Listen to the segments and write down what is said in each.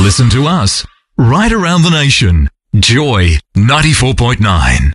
Listen to us right around the nation. Joy 94.9.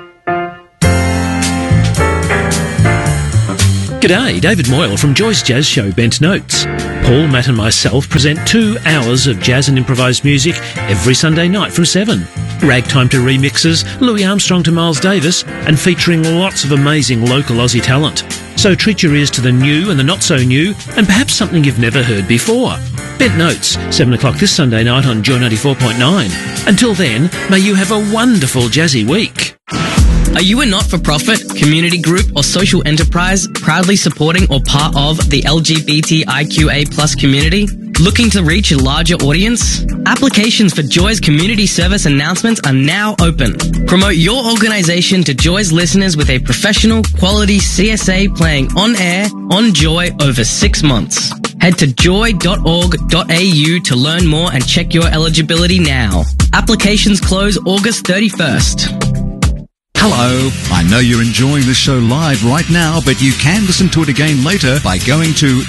G'day, David Moyle from Joy's Jazz Show Bent Notes. Paul, Matt and myself present 2 hours of jazz and improvised music every Sunday night from 7. Ragtime to remixes, Louis Armstrong to Miles Davis, and featuring lots of amazing local Aussie talent. So treat your ears to the new and the not so new, and perhaps something you've never heard before. Bent Notes, 7 o'clock this Sunday night on Joy 94.9. Until then, may you have a wonderful jazzy week. Are you a not-for-profit, community group or social enterprise proudly supporting or part of the LGBTIQA+ community? Looking to reach a larger audience? Applications for Joy's community service announcements are now open. Promote your organisation to Joy's listeners with a professional, quality CSA playing on air, on Joy over 6 months. Head to joy.org.au to learn more and check your eligibility now. Applications close August 31st. Hello. I know you're enjoying the show live right now, but you can listen to it again later by going to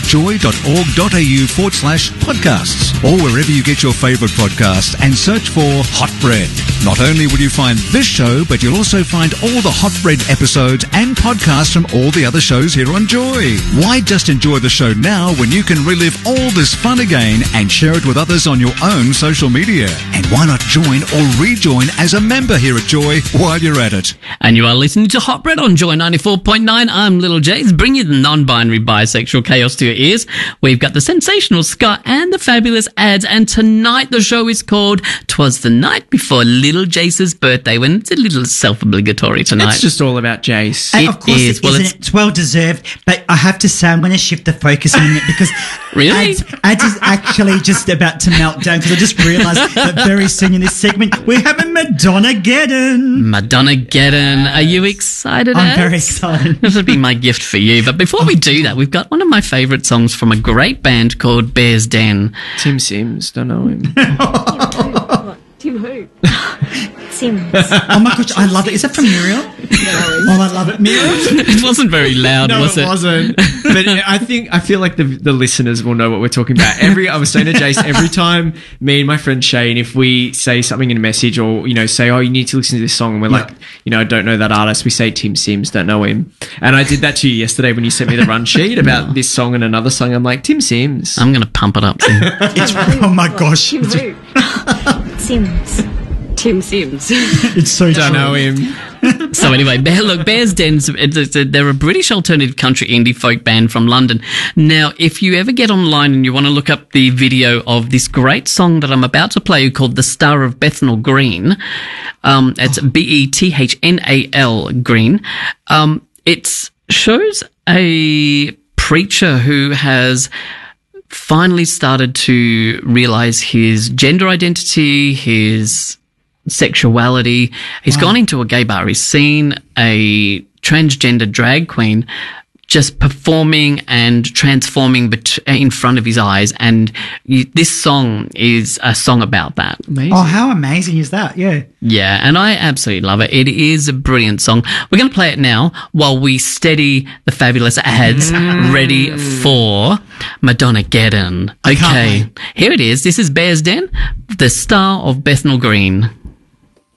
joy.org.au/podcasts or wherever you get your favourite podcasts and search for Hot Bread. Not only will you find this show, but you'll also find all the Hot Bread episodes and podcasts from all the other shows here on Joy. Why just enjoy the show now when you can relive all this fun again and share it with others on your own social media? And why not join or rejoin as a member here at Joy while you're at it? And you are listening to Hot Bread on Joy 94.9. I'm Little Jays, bring you the non-binary bisexual chaos to your ears. We've got the sensational Scott and the fabulous Ads, and tonight the show is called 'Twas the Night Before Little Jace's Birthday, when it's a little self-obligatory tonight. It's just all about Jace. Of course it is. Well, it's well-deserved, but I have to say I'm going to shift the focus in a minute because Really? Ads is actually just about to melt down because I just realised that very soon in this segment we're having Madonna-geddon. Madonna-geddon. Are you excited, I'm Ads? very excited. This would be my gift for you. But before we do that, we've got one of my favourite songs from a great band called Bear's Den. Tim Sims, don't know him. Tim who? Sims. Oh my gosh, I love it. Is that from Muriel? Oh, I love it. Muriel? It wasn't very loud, was it? No, it wasn't. But I feel like the listeners will know what we're talking about. I was saying to Jace, every time me and my friend Shane, if we say something in a message or, say, oh, you need to listen to this song, and we're like, I don't know that artist, we say Tim Sims, don't know him. And I did that to you yesterday when you sent me the run sheet about this song and another song. I'm like, Tim Sims. I'm going to pump it up. Oh my gosh. Tim who? Sims. Tim Sims. It's so Don't true. know him. So anyway, Bear's Den, they're a British alternative country indie folk band from London. Now, if you ever get online and you want to look up the video of this great song that I'm about to play called The Star of Bethnal Green, it's Bethnal Green, it shows a preacher who has finally started to realise his gender identity, his sexuality. He's gone into a gay bar. He's seen a transgender drag queen just performing and transforming in front of his eyes. And this song is a song about that. Amazing. Oh, how amazing is that? Yeah. Yeah, and I absolutely love it. It is a brilliant song. We're going to play it now while we steady the fabulous Ads ready for Madonna-geddon. Okay, here it is. This is Bear's Den, The Star of Bethnal Green.